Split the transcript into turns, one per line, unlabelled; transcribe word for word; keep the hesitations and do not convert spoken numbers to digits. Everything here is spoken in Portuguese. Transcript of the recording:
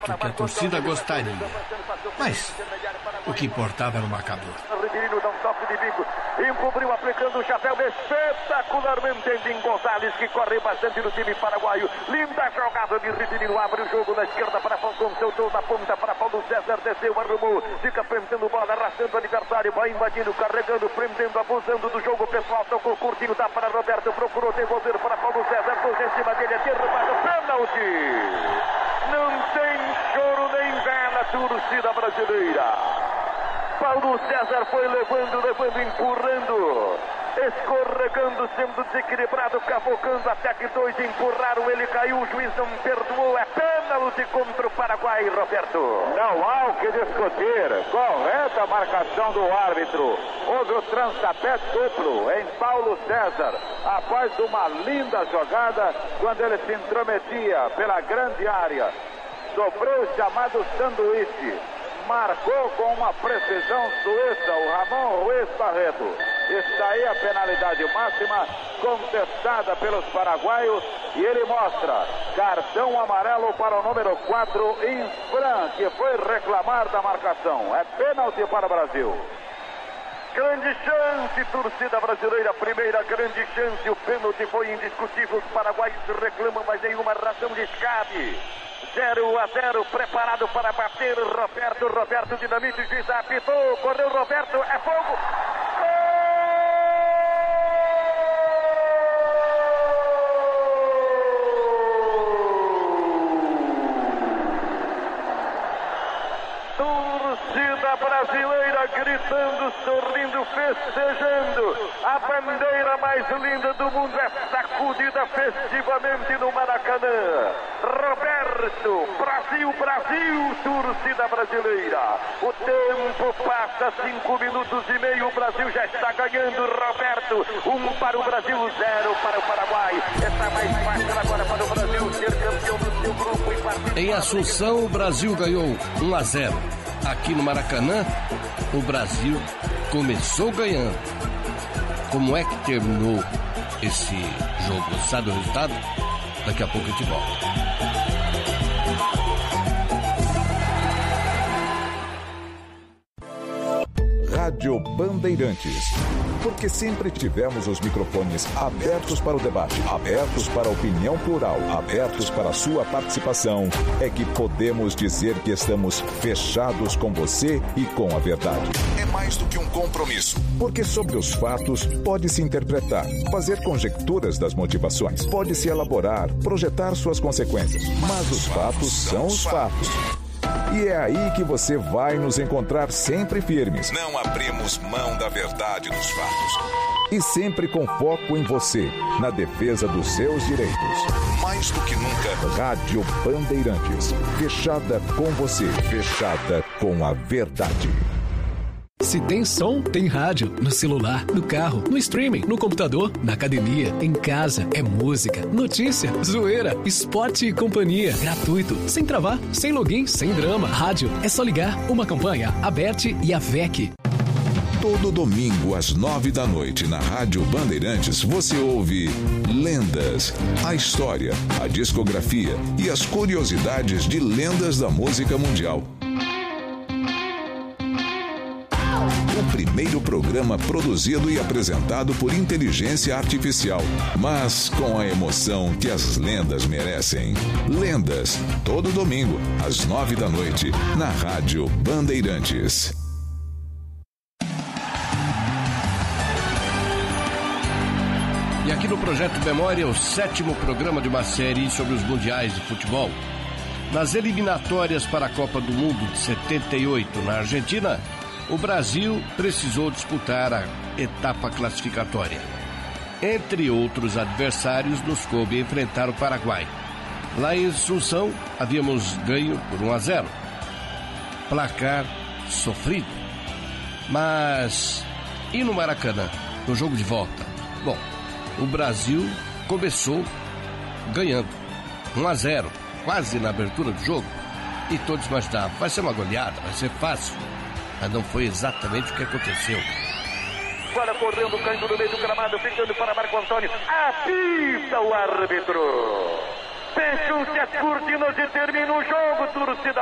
que a torcida gostaria. Mas o que importava era o marcador.
Riverino dá um toque de bico, encobriu aplicando o chapéu espetacularmente em Gonzalez, que corre bastante no time paraguaio. Linda jogada de Riverino, abre o jogo na esquerda para Falcão, soltou na ponta para Paulo César, desceu, arrumou, fica prendendo bola, arrastando o adversário, vai invadindo, carregando, prendendo, abusando do jogo pessoal, tocou curtinho, dá para Roberto, procurou devolver para Paulo César, dois em cima dele, é derrubado, pênalti! Não tem choro nem vela, torcida brasileira. Paulo César foi levando, levando, empurrando, escorregando, sendo desequilibrado, cavocando, até que dois empurraram, ele caiu, o juiz não perdoou, é pênalti contra o Paraguai, Roberto.
Não há o que discutir, correta a marcação do árbitro. Houve o trançapé duplo em Paulo César, após uma linda jogada, quando ele se intrometia pela grande área, sofreu o chamado sanduíche. Marcou com uma precisão suíça o Ramon Ruiz Barreto. Está aí a penalidade máxima contestada pelos paraguaios e ele mostra cartão amarelo para o número quatro, Infran, que foi reclamar da marcação. É pênalti para o Brasil.
Grande chance, torcida brasileira, primeira grande chance, o pênalti foi indiscutível, os paraguaios reclamam, mas nenhuma razão de escape. zero a zero, preparado para bater, Roberto, Roberto Dinamite, juiz apitou, correu Roberto, é fogo! Torcida brasileira gritando, sorrindo, festejando. A bandeira mais linda do mundo é sacudida festivamente no Maracanã. Roberto, Brasil, Brasil, torcida brasileira. O tempo passa, cinco minutos e meio, o Brasil já está ganhando, Roberto. Um para o Brasil, zero para o Paraguai. Está mais fácil agora para o Brasil ser campeão do seu grupo. E partir...
Em Assunção, o Brasil ganhou um a zero. Aqui no Maracanã, o Brasil começou ganhando. Como é que terminou esse jogo? Sabe o resultado? Daqui a pouco a gente volta.
Rádio Bandeirantes. Porque sempre tivemos os microfones abertos para o debate, abertos para a opinião plural, abertos para a sua participação, é que podemos dizer que estamos fechados com você e com a verdade. É mais do que um compromisso. Porque sobre os fatos pode-se interpretar, fazer conjecturas das motivações, pode-se elaborar, projetar suas consequências. Mas os fatos são os fatos. E é aí que você vai nos encontrar sempre firmes. Não abrimos mão da verdade dos fatos. E sempre com foco em você, na defesa dos seus direitos. Mais do que nunca, Rádio Bandeirantes. Fechada com você, fechada com a verdade.
Se tem som, tem rádio. No celular, no carro, no streaming, no computador, na academia, em casa. É música, notícia, zoeira, esporte e companhia. Gratuito, sem travar, sem login, sem drama. Rádio, é só ligar. Uma campanha, a Bert e a V E C.
Todo domingo às nove da noite na Rádio Bandeirantes você ouve Lendas, a história, a discografia e as curiosidades de lendas da música mundial. O primeiro programa produzido e apresentado por inteligência artificial, mas com a emoção que as lendas merecem. Lendas, todo domingo, às nove da noite, na Rádio Bandeirantes.
E aqui no Projeto Memória, o sétimo programa de uma série sobre os mundiais de futebol. Nas eliminatórias para a Copa do Mundo de setenta e oito na Argentina, o Brasil precisou disputar a etapa classificatória. Entre outros adversários, nos coube enfrentar o Paraguai. Lá em Assunção, havíamos ganho por um a zero. Placar sofrido. Mas, e no Maracanã, no jogo de volta? Bom, o Brasil começou ganhando um a zero, quase na abertura do jogo. E todos imaginavam, vai ser uma goleada, vai ser fácil. Mas não foi exatamente o que aconteceu.
Bola correndo, caindo no meio do gramado, ficando para Marco Antônio. Apita o árbitro. fecham-se as cortinas e termina o jogo, torcida